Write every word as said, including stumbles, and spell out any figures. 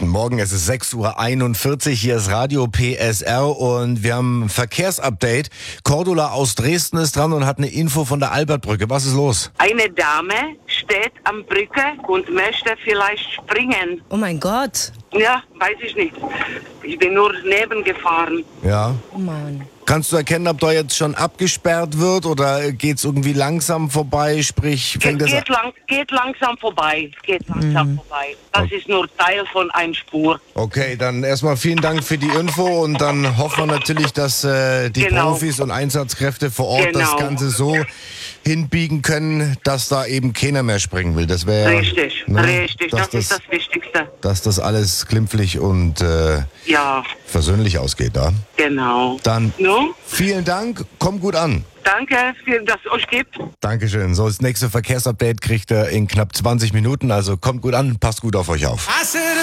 Morgen, es ist sechs Uhr einundvierzig, hier ist Radio P S R und wir haben ein Verkehrsupdate. Cordula aus Dresden ist dran und hat eine Info von der Albertbrücke. Was ist los? Eine Dame steht am Brücke und möchte vielleicht springen. Oh mein Gott. Ja, weiß ich nicht. Ich bin nur nebengefahren. Ja. Oh Mann. Kannst du erkennen, ob da jetzt schon abgesperrt wird oder geht's irgendwie langsam vorbei? Sprich, fängt Ge das geht, lang, geht langsam vorbei. Geht langsam mhm. vorbei. Das okay. ist nur Teil von einer Spur. Okay, dann erstmal vielen Dank für die Info und dann hoffen wir natürlich, dass äh, die genau. Profis und Einsatzkräfte vor Ort genau. das Ganze so hinbiegen können, dass da eben keiner mehr springen will. Das wäre richtig, ne, richtig. Das, das ist das Wichtigste. Dass das alles glimpflich und äh, ja. versöhnlich ausgeht, da. Genau. Dann no? vielen Dank, komm gut an. Danke, dass es euch gibt. Dankeschön. So, das nächste Verkehrsupdate kriegt ihr in knapp zwanzig Minuten, also kommt gut an, passt gut auf euch auf.